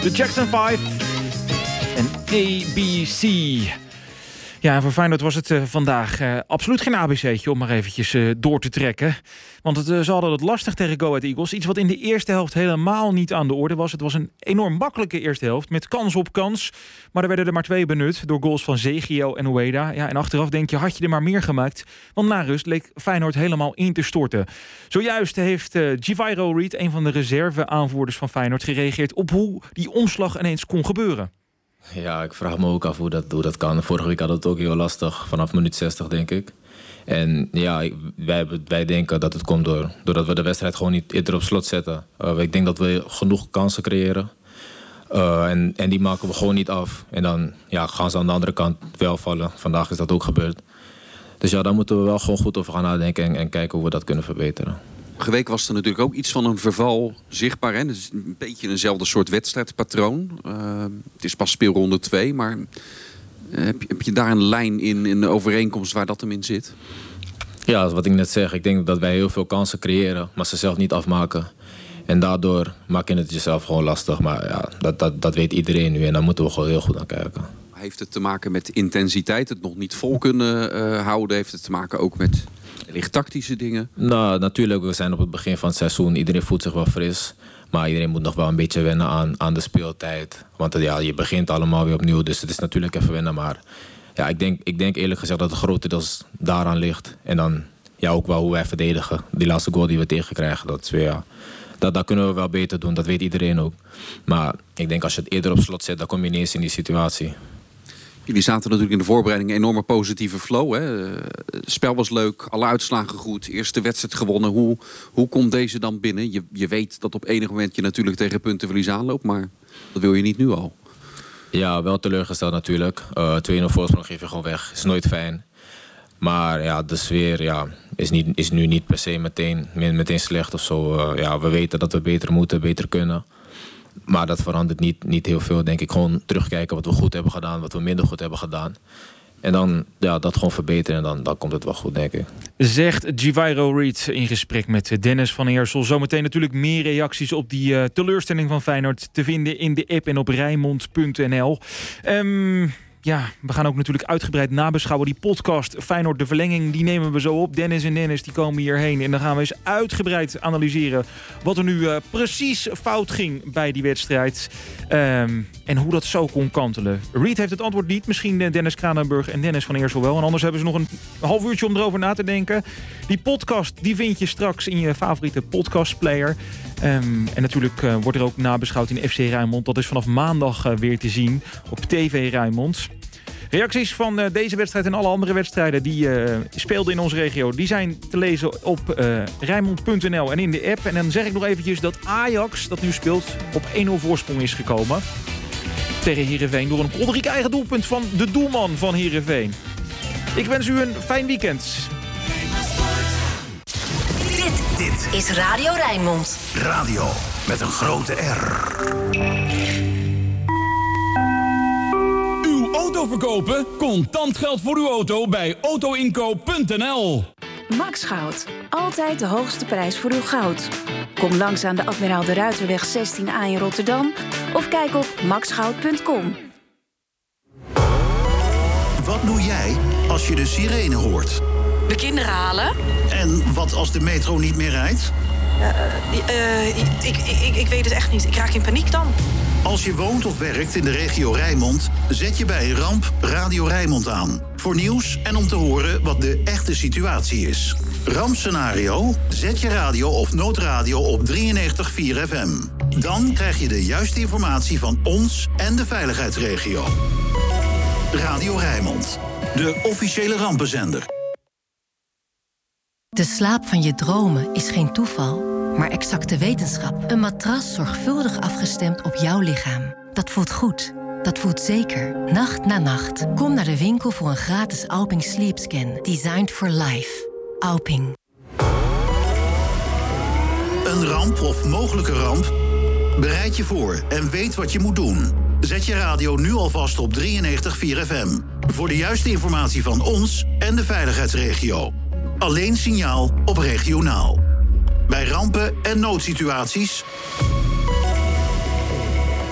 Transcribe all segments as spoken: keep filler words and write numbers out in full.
De Jackson vijf en A B C. Ja, voor Feyenoord was het uh, vandaag uh, absoluut geen A B C'tje om maar eventjes uh, door te trekken. Want het, uh, ze hadden het lastig tegen Go Ahead Eagles. Iets wat in de eerste helft helemaal niet aan de orde was. Het was een enorm makkelijke eerste helft met kans op kans. Maar er werden er maar twee benut door goals van Zegiel en Ueda. Ja, en achteraf denk je, had je er maar meer gemaakt. Want na rust leek Feyenoord helemaal in te storten. Zojuist heeft uh, Jairo Reed, een van de reserve-aanvoerders van Feyenoord, gereageerd op hoe die omslag ineens kon gebeuren. Ja, ik vraag me ook af hoe dat, hoe dat kan. Vorige week hadden we het ook heel lastig, vanaf minuut zestig denk ik. En ja, wij, wij denken dat het komt door, doordat we de wedstrijd gewoon niet eerder op slot zetten. Uh, ik denk dat we genoeg kansen creëren. Uh, en, en die maken we gewoon niet af. En dan ja, gaan ze aan de andere kant wel vallen. Vandaag is dat ook gebeurd. Dus ja, daar moeten we wel gewoon goed over gaan nadenken en, en kijken hoe we dat kunnen verbeteren. Vorige week was er natuurlijk ook iets van een verval zichtbaar. Hè? Het is een beetje eenzelfde soort wedstrijdpatroon. Uh, het is pas speelronde twee, maar uh, heb, je, heb je daar een lijn in, in de overeenkomst waar dat hem in zit? Ja, wat ik net zeg. Ik denk dat wij heel veel kansen creëren, maar ze zelf niet afmaken. En daardoor maak je het jezelf gewoon lastig. Maar ja, dat, dat, dat weet iedereen nu en daar moeten we gewoon heel goed naar kijken. Heeft het te maken met intensiteit, het nog niet vol kunnen uh, houden? Heeft het te maken ook met licht tactische dingen? Nou, natuurlijk, we zijn op het begin van het seizoen. Iedereen voelt zich wel fris. Maar iedereen moet nog wel een beetje wennen aan, aan de speeltijd. Want ja, je begint allemaal weer opnieuw. Dus het is natuurlijk even wennen. Maar ja, ik denk, ik denk eerlijk gezegd dat het grotendeels daaraan ligt. En dan ja, ook wel hoe wij verdedigen. Die laatste goal die we tegenkrijgen, dat is weer... Ja, dat, dat kunnen we wel beter doen. Dat weet iedereen ook. Maar ik denk als je het eerder op slot zet, dan kom je niet eens in die situatie. Jullie zaten natuurlijk in de voorbereiding een enorme positieve flow. Hè? Het spel was leuk, alle uitslagen goed, eerste wedstrijd gewonnen. Hoe, hoe komt deze dan binnen? Je, je weet dat op enig moment je natuurlijk tegen puntenverlies aanloopt, maar dat wil je niet nu al. Ja, wel teleurgesteld natuurlijk. Uh, twee nul voorsprong geef je gewoon weg. Is nooit fijn. Maar ja, de sfeer ja, is, niet, is nu niet per se meteen, meteen slecht of zo. Uh, ja, we weten dat we beter moeten, beter kunnen. Maar dat verandert niet, niet heel veel, denk ik. Gewoon terugkijken wat we goed hebben gedaan, wat we minder goed hebben gedaan. En dan ja, dat gewoon verbeteren en dan, dan komt het wel goed, denk ik. Zegt Jairo Reed in gesprek met Dennis van Eersel. Zometeen natuurlijk meer reacties op die uh, teleurstelling van Feyenoord te vinden in de app en op Rijnmond punt n l. Um, Ja, we gaan ook natuurlijk uitgebreid nabeschouwen. Die podcast Feyenoord de Verlenging, die nemen we zo op. Dennis en Dennis die komen hierheen. En dan gaan we eens uitgebreid analyseren wat er nu uh, precies fout ging bij die wedstrijd. Um, en hoe dat zo kon kantelen. Reed heeft het antwoord niet. Misschien Dennis Kranenburg en Dennis van Eersel wel. En anders hebben ze nog een half uurtje om erover na te denken. Die podcast die vind je straks in je favoriete podcastplayer. Um, en natuurlijk uh, wordt er ook nabeschouwd in F C Rijnmond. Dat is vanaf maandag uh, weer te zien op T V Rijnmond. Reacties van uh, deze wedstrijd en alle andere wedstrijden die uh, speelden in onze regio, die zijn te lezen op uh, Rijnmond punt n l en in de app. En dan zeg ik nog eventjes dat Ajax, dat nu speelt, op één nul voorsprong is gekomen tegen Heerenveen door een kolderiek eigen doelpunt van de doelman van Heerenveen. Ik wens u een fijn weekend. Dit, dit is Radio Rijnmond. Radio met een grote R. Auto verkopen? Contant geld voor uw auto bij auto inkoop punt n l. Max Goud. Altijd de hoogste prijs voor uw goud. Kom langs aan de Admiraal de Ruiterweg zestien A in Rotterdam of kijk op max goud punt com. Wat doe jij als je de sirene hoort? De kinderen halen. En wat als de metro niet meer rijdt? Uh, uh, ik, ik, ik weet het echt niet. Ik raak in paniek dan. Als je woont of werkt in de regio Rijnmond, zet je bij een ramp Radio Rijnmond aan. Voor nieuws en om te horen wat de echte situatie is. Rampscenario? Zet je radio of noodradio op drieënnegentig komma vier F M. Dan krijg je de juiste informatie van ons en de veiligheidsregio. Radio Rijnmond, de officiële rampenzender. De slaap van je dromen is geen toeval, maar exacte wetenschap. Een matras zorgvuldig afgestemd op jouw lichaam. Dat voelt goed. Dat voelt zeker. Nacht na nacht. Kom naar de winkel voor een gratis Alping Sleep Scan. Designed for life. Alping. Een ramp of mogelijke ramp? Bereid je voor en weet wat je moet doen. Zet je radio nu alvast op drieënnegentig komma vier F M. Voor de juiste informatie van ons en de veiligheidsregio. Alleen signaal op regionaal. Bij rampen en noodsituaties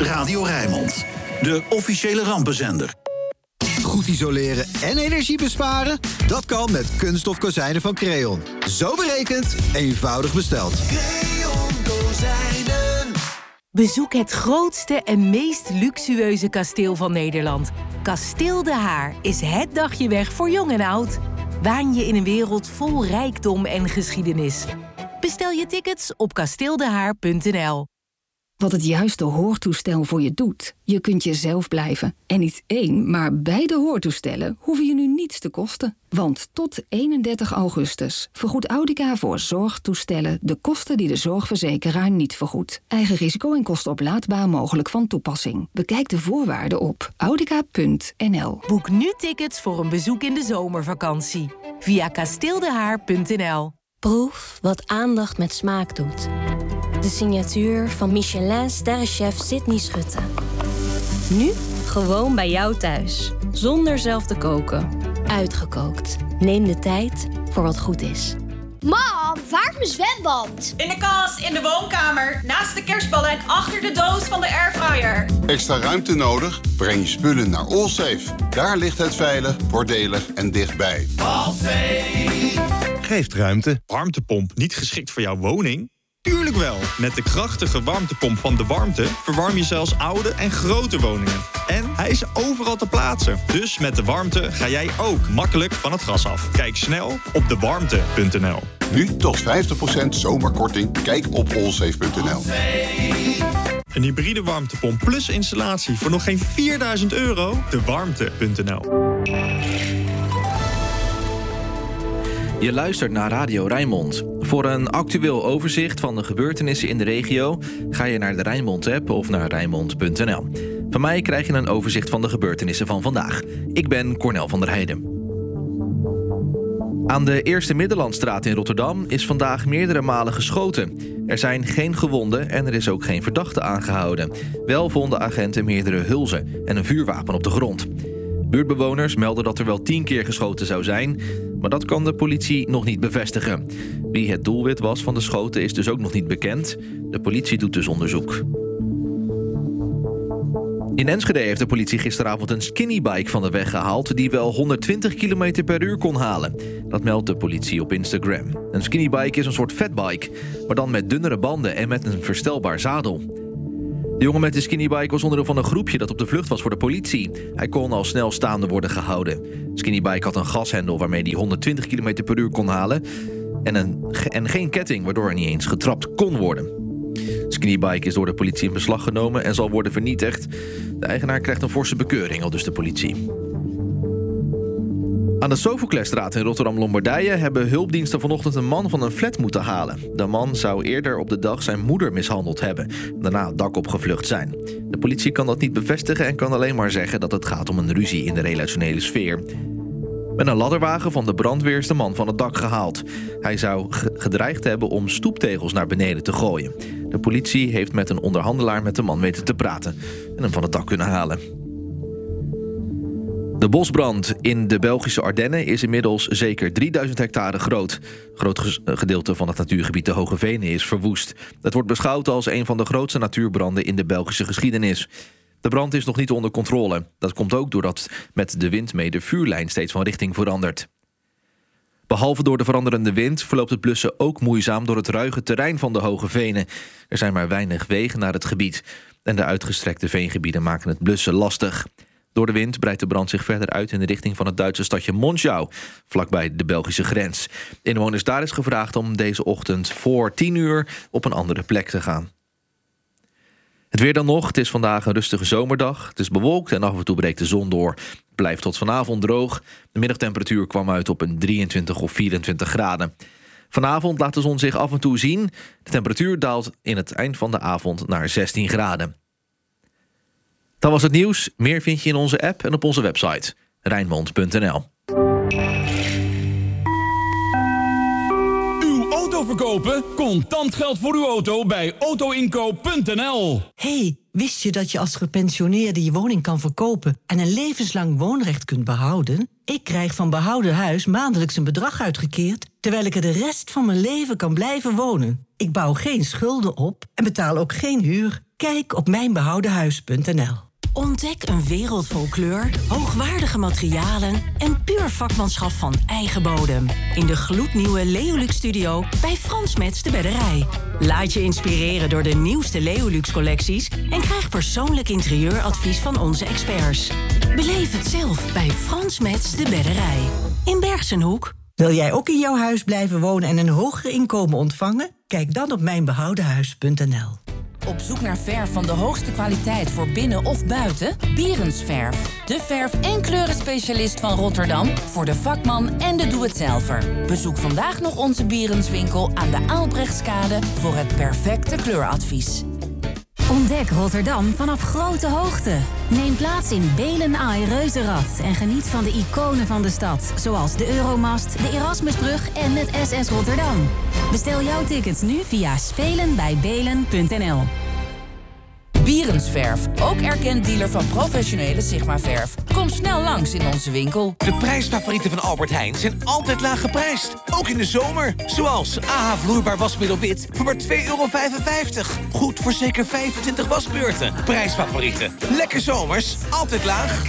Radio Rijnmond. De officiële rampenzender. Goed isoleren en energie besparen? Dat kan met kunststof kozijnen van Creon. Zo berekend, eenvoudig besteld. Creon Kozijnen. Bezoek het grootste en meest luxueuze kasteel van Nederland. Kasteel De Haar is het dagje weg voor jong en oud. Waan je in een wereld vol rijkdom en geschiedenis. Bestel je tickets op kasteeldehaar punt n l. Wat het juiste hoortoestel voor je doet. Je kunt jezelf blijven. En niet één, maar beide hoortoestellen hoeven je nu niets te kosten. Want tot eenendertig augustus vergoedt Audica voor zorgtoestellen de kosten die de zorgverzekeraar niet vergoedt. Eigen risico en kosten oplaadbaar mogelijk van toepassing. Bekijk de voorwaarden op audica punt n l. Boek nu tickets voor een bezoek in de zomervakantie. Via kasteeldehaar punt n l. Proef wat aandacht met smaak doet. De signatuur van Michelin-sterrenchef Sydney Schutte. Nu gewoon bij jou thuis. Zonder zelf te koken. Uitgekookt. Neem de tijd voor wat goed is. Mam, waar is mijn zwembad? In de kast, in de woonkamer, naast de kerstballen en achter de doos van de airfryer. Extra ruimte nodig? Breng je spullen naar Allsafe. Daar ligt het veilig, voordelig en dichtbij. Allsafe geeft ruimte. Warmtepomp niet geschikt voor jouw woning? Tuurlijk wel. Met de krachtige warmtepomp van De Warmte verwarm je zelfs oude en grote woningen. En hij is overal te plaatsen. Dus met De Warmte ga jij ook makkelijk van het gas af. Kijk snel op de warmte punt n l. Nu tot vijftig procent zomerkorting. Kijk op allsafe punt n l. Een hybride warmtepomp plus installatie voor nog geen vierduizend euro? de warmte punt n l. Je luistert naar Radio Rijnmond. Voor een actueel overzicht van de gebeurtenissen in de regio ga je naar de Rijnmond-app of naar rijnmond punt n l. Van mij krijg je een overzicht van de gebeurtenissen van vandaag. Ik ben Cornel van der Heijden. Aan de Eerste Middellandstraat in Rotterdam is vandaag meerdere malen geschoten. Er zijn geen gewonden en er is ook geen verdachte aangehouden. Wel vonden agenten meerdere hulzen en een vuurwapen op de grond. Buurtbewoners melden dat er wel tien keer geschoten zou zijn, maar dat kan de politie nog niet bevestigen. Wie het doelwit was van de schoten is dus ook nog niet bekend. De politie doet dus onderzoek. In Enschede heeft de politie gisteravond een skinnybike van de weg gehaald die wel honderdtwintig kilometer per uur kon halen. Dat meldt de politie op Instagram. Een skinnybike is een soort fatbike, maar dan met dunnere banden en met een verstelbaar zadel. De jongen met de skinnybike was onderdeel van een groepje dat op de vlucht was voor de politie. Hij kon al snel staande worden gehouden. Skinnybike had een gashendel waarmee hij honderdtwintig kilometer per uur kon halen. En, een, en geen ketting, waardoor er niet eens getrapt kon worden. Skinnybike is door de politie in beslag genomen en zal worden vernietigd. De eigenaar krijgt een forse bekeuring, al dus de politie. Aan de Sofoklesstraat in Rotterdam-Lombardije hebben hulpdiensten vanochtend een man van een flat moeten halen. De man zou eerder op de dag zijn moeder mishandeld hebben, daarna het dak opgevlucht zijn. De politie kan dat niet bevestigen en kan alleen maar zeggen dat het gaat om een ruzie in de relationele sfeer. Met een ladderwagen van de brandweer is de man van het dak gehaald. Hij zou gedreigd hebben om stoeptegels naar beneden te gooien. De politie heeft met een onderhandelaar met de man weten te praten en hem van het dak kunnen halen. De bosbrand in de Belgische Ardennen is inmiddels zeker drieduizend hectare groot. Een groot gedeelte van het natuurgebied de Hoge Venen is verwoest. Het wordt beschouwd als een van de grootste natuurbranden in de Belgische geschiedenis. De brand is nog niet onder controle. Dat komt ook doordat met de wind mee de vuurlijn steeds van richting verandert. Behalve door de veranderende wind verloopt het blussen ook moeizaam door het ruige terrein van de Hoge Venen. Er zijn maar weinig wegen naar het gebied. En de uitgestrekte veengebieden maken het blussen lastig. Door de wind breidt de brand zich verder uit in de richting van het Duitse stadje Monschau, vlakbij de Belgische grens. Inwoners daar is gevraagd om deze ochtend voor tien uur op een andere plek te gaan. Het weer dan nog. Het is vandaag een rustige zomerdag. Het is bewolkt en af en toe breekt de zon door. Het blijft tot vanavond droog. De middagtemperatuur kwam uit op een drieëntwintig of vierentwintig graden. Vanavond laat de zon zich af en toe zien. De temperatuur daalt in het eind van de avond naar zestien graden. Dat was het nieuws. Meer vind je in onze app en op onze website rijnmond punt n l. Uw auto verkopen? Contant geld voor uw auto bij auto inkoop punt n l. Hey, wist je dat je als gepensioneerde je woning kan verkopen en een levenslang woonrecht kunt behouden? Ik krijg van Behouden Huis maandelijks een bedrag uitgekeerd, terwijl ik er de rest van mijn leven kan blijven wonen. Ik bouw geen schulden op en betaal ook geen huur. Kijk op mijnbehoudenhuis punt n l. Ontdek een wereld vol kleur, hoogwaardige materialen en puur vakmanschap van eigen bodem. In de gloednieuwe Leolux Studio bij Frans Metz de Bedderij. Laat je inspireren door de nieuwste Leolux collecties en krijg persoonlijk interieuradvies van onze experts. Beleef het zelf bij Frans Metz de Bedderij. In Bergsenhoek. Wil jij ook in jouw huis blijven wonen en een hoger inkomen ontvangen? Kijk dan op mijnbehoudenhuis punt n l. Op zoek naar verf van de hoogste kwaliteit voor binnen of buiten? Bierens Verf. De verf- en kleurenspecialist van Rotterdam voor de vakman en de doe-het-zelver. Bezoek vandaag nog onze Bierenswinkel aan de Aalbrechtskade voor het perfecte kleuradvies. Ontdek Rotterdam vanaf grote hoogte. Neem plaats in Belen Ai Reuzenrad en geniet van de iconen van de stad, zoals de Euromast, de Erasmusbrug en het S S Rotterdam. Bestel jouw tickets nu via spelen bij belen punt n l. Bierens Verf, ook erkend dealer van professionele Sigma verf. Kom snel langs in onze winkel. De prijsfavorieten van Albert Heijn zijn altijd laag geprijsd. Ook in de zomer. Zoals A H vloeibaar wasmiddel wit voor maar twee euro vijfenvijftig. Goed voor zeker vijfentwintig wasbeurten. Prijsfavorieten. Lekker zomers. Altijd laag.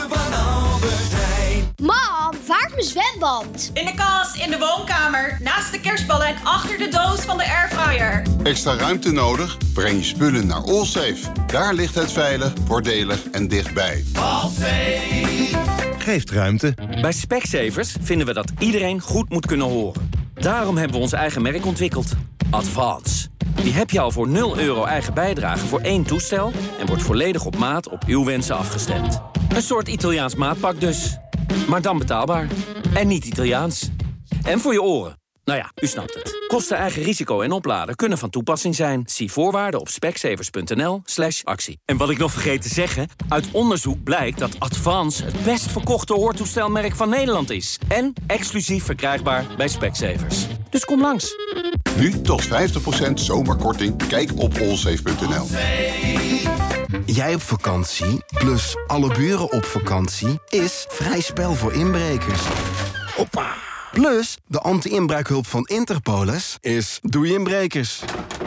Mam, waar is mijn zwembad? In de kast, in de woonkamer, naast de kerstballen en achter de doos van de airfryer. Extra ruimte nodig? Breng je spullen naar Allsafe. Daar ligt het veilig, voordelig en dichtbij. Allsafe geeft ruimte. Bij Specsavers vinden we dat iedereen goed moet kunnen horen. Daarom hebben we ons eigen merk ontwikkeld. Advance. Die heb je al voor nul euro eigen bijdrage voor één toestel en wordt volledig op maat op uw wensen afgestemd. Een soort Italiaans maatpak dus. Maar dan betaalbaar. En niet Italiaans. En voor je oren. Nou ja, u snapt het. Kosten, eigen risico en opladen kunnen van toepassing zijn. Zie voorwaarden op specsavers punt n l slash actie. En wat ik nog vergeet te zeggen, uit onderzoek blijkt dat Advance het best verkochte hoortoestelmerk van Nederland is. En exclusief verkrijgbaar bij Specsavers. Dus kom langs. Nu tot vijftig procent zomerkorting. Kijk op allsafe punt n l. Jij op vakantie, plus alle buren op vakantie, is vrij spel voor inbrekers. Hoppa! Plus, de anti-inbraakhulp van Interpolis is doei inbrekers.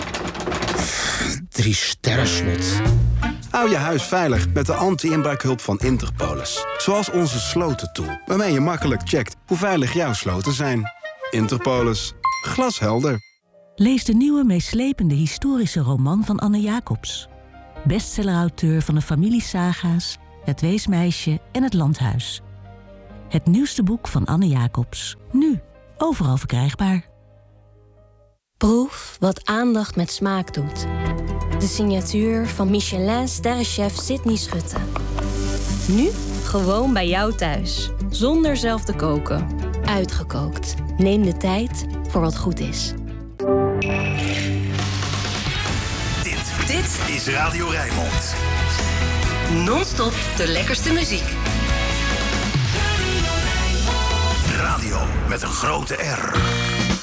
Drie sterren slot. Hou je huis veilig met de anti-inbraakhulp van Interpolis. Zoals onze slotentool, waarmee je makkelijk checkt hoe veilig jouw sloten zijn. Interpolis. Glashelder. Lees de nieuwe meeslepende historische roman van Anne Jacobs. Bestsellerauteur van de familiesaga's, Het Weesmeisje en Het Landhuis. Het nieuwste boek van Anne Jacobs. Nu, overal verkrijgbaar. Proef wat aandacht met smaak doet. De signatuur van Michelin-sterrenchef Sydney Schutte. Nu gewoon bij jou thuis. Zonder zelf te koken. Uitgekookt. Neem de tijd voor wat goed is. Dit, dit is Radio Rijnmond. Non-stop de lekkerste muziek. Radio met een grote R.